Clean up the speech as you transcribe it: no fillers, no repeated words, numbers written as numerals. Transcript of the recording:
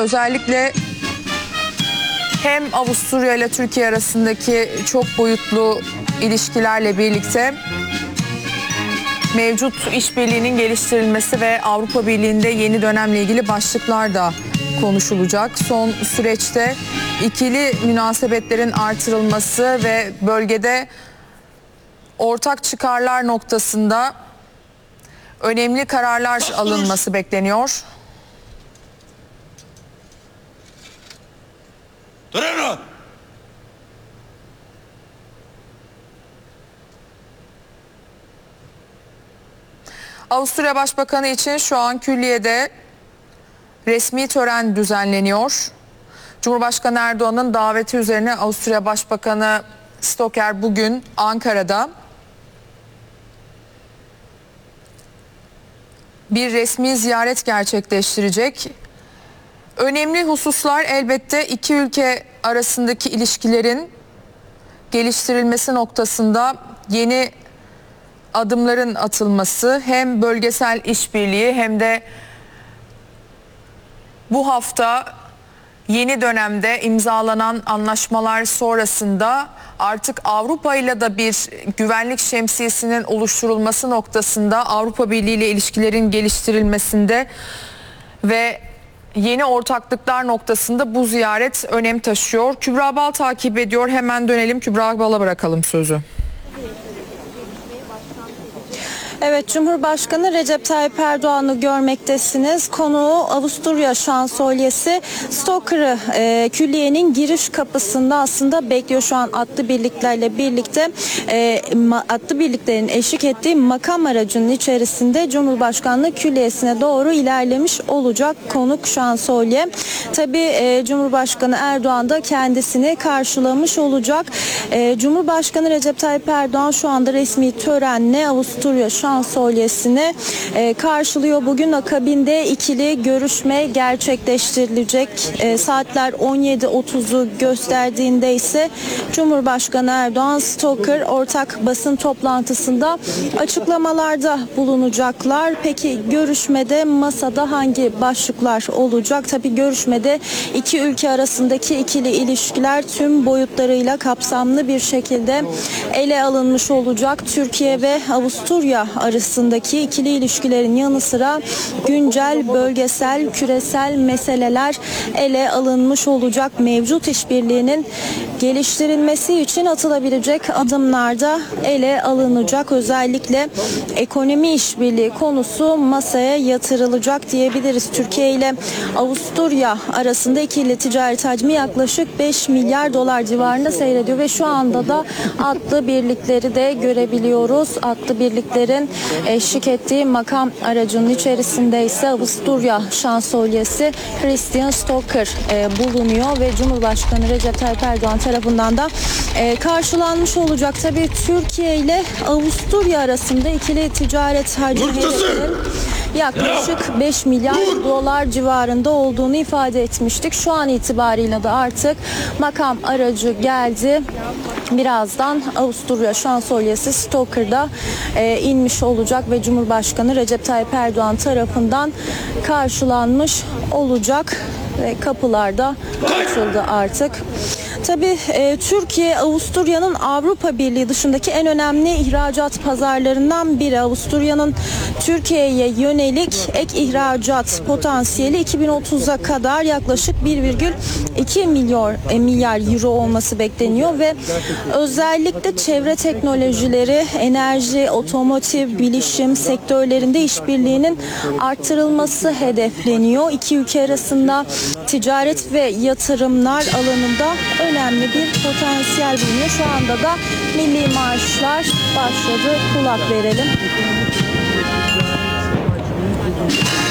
özellikle hem Avusturya ile Türkiye arasındaki çok boyutlu ilişkilerle birlikte mevcut işbirliğinin geliştirilmesi ve Avrupa Birliği'nde yeni dönemle ilgili başlıklar da konuşulacak. Son süreçte ikili münasebetlerin artırılması ve bölgede ortak çıkarlar noktasında önemli kararlar alınması bekleniyor. Durun! Avusturya Başbakanı için şu an külliyede resmi tören düzenleniyor. Cumhurbaşkanı Erdoğan'ın daveti üzerine Avusturya Başbakanı Stoker bugün Ankara'da bir resmi ziyaret gerçekleştirecek. Önemli hususlar elbette iki ülke arasındaki ilişkilerin geliştirilmesi noktasında yeni adımların atılması, hem bölgesel işbirliği hem de bu hafta yeni dönemde imzalanan anlaşmalar sonrasında artık Avrupa ile de bir güvenlik şemsiyesinin oluşturulması noktasında Avrupa Birliği ile ilişkilerin geliştirilmesinde ve yeni ortaklıklar noktasında bu ziyaret önem taşıyor. Kübra Bal takip ediyor. Hemen dönelim, Kübra Bal'a bırakalım sözü. Evet, Cumhurbaşkanı Recep Tayyip Erdoğan'ı görmektesiniz. Konuğu Avusturya Şansölyesi Stoker'ı külliyenin giriş kapısında aslında bekliyor. Şu an atlı birliklerle birlikte atlı birliklerin eşlik ettiği makam aracının içerisinde Cumhurbaşkanlığı külliyesine doğru ilerlemiş olacak konuk şansölye. Tabii Cumhurbaşkanı Erdoğan da kendisini karşılamış olacak. Cumhurbaşkanı Recep Tayyip Erdoğan şu anda resmi törenle Avusturya Şansölyesini karşılıyor. Bugün akabinde ikili görüşme gerçekleştirilecek. Saatler 17.30'u gösterdiğinde ise Cumhurbaşkanı Erdoğan Stoker ortak basın toplantısında açıklamalarda bulunacaklar. Peki görüşmede masada hangi başlıklar olacak? Tabii görüşmede iki ülke arasındaki ikili ilişkiler tüm boyutlarıyla kapsamlı bir şekilde ele alınmış olacak. Türkiye ve Avusturya arasındaki ikili ilişkilerin yanı sıra güncel, bölgesel, küresel meseleler ele alınmış olacak. Mevcut işbirliğinin geliştirilmesi için atılabilecek adımlar da ele alınacak. Özellikle ekonomi işbirliği konusu masaya yatırılacak diyebiliriz. Türkiye ile Avusturya arasında ikili ticaret hacmi yaklaşık 5 milyar dolar civarında seyrediyor ve şu anda da atlı birlikleri de görebiliyoruz. Atlı birliklerin eşlik ettiği makam aracının içerisinde ise Avusturya Şansölyesi Christian Stoker bulunuyor ve Cumhurbaşkanı Recep Tayyip Erdoğan tarafından da karşılanmış olacak. Tabii Türkiye ile Avusturya arasında ikili ticaret hacmi hedefinin yaklaşık 5 milyar dolar civarında olduğunu ifade etmiştik. Şu an itibarıyla da artık makam aracı geldi. Birazdan Avusturya Şansölyesi Stoker'da inmiş olacak ve Cumhurbaşkanı Recep Tayyip Erdoğan tarafından karşılanmış olacak ve kapılarda açıldı artık. Tabii Türkiye, Avusturya'nın Avrupa Birliği dışındaki en önemli ihracat pazarlarından biri. Avusturya'nın Türkiye'ye yönelik ek ihracat potansiyeli 2030'a kadar yaklaşık 1,2 milyar euro olması bekleniyor ve özellikle çevre teknolojileri, enerji, otomotiv, bilişim sektörlerinde işbirliğinin artırılması hedefleniyor. İki ülke arasında ticaret ve yatırımlar alanında önemli bir potansiyel bulunuyor. Şu anda da milli marşlar başladı. Kulak verelim.